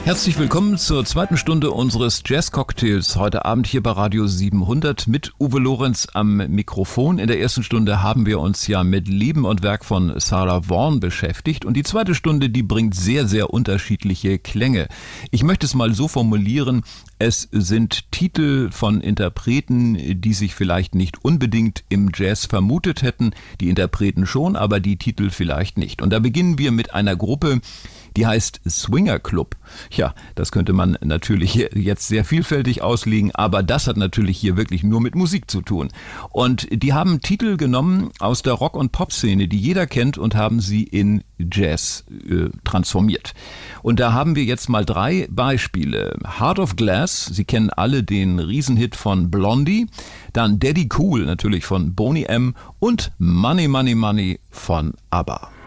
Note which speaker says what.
Speaker 1: Herzlich willkommen zur zweiten Stunde unseres Jazz-Cocktails. Heute Abend hier bei Radio 700 mit Uwe Lorenz am Mikrofon. In der ersten Stunde haben wir uns ja mit Leben und Werk von Sarah Vaughan beschäftigt. Und die zweite Stunde, die bringt sehr, sehr unterschiedliche Klänge. Ich möchte es mal so formulieren, es sind Titel von Interpreten, die sich vielleicht nicht unbedingt im Jazz vermutet hätten. Die Interpreten schon, aber die Titel vielleicht nicht. Und da beginnen wir mit einer Gruppe, die heißt Swinger Club. Ja, das könnte man natürlich jetzt sehr vielfältig auslegen, aber das hat natürlich hier wirklich nur mit Musik zu tun. Und die haben Titel genommen aus der Rock- und Pop-Szene, die jeder kennt, und haben sie in Jazz transformiert. Und da haben wir jetzt mal 3 Beispiele. Heart of Glass, Sie kennen alle den Riesenhit von Blondie, dann Daddy Cool natürlich von Boney M. und Money Money Money von ABBA.